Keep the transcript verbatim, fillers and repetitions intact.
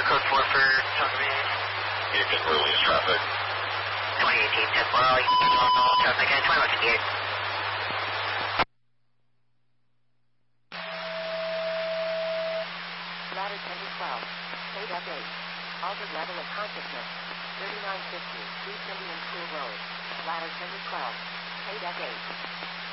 code four for talk to me. You can release traffic. twenty eighteen, ten four, all all traffic at twenty-one fifty-eight. Ladder ten to twelve, eight up eight. Altered level of consciousness, thirty-nine fifty, East Indian School Road. Ladder ten to twelve, eight up eight.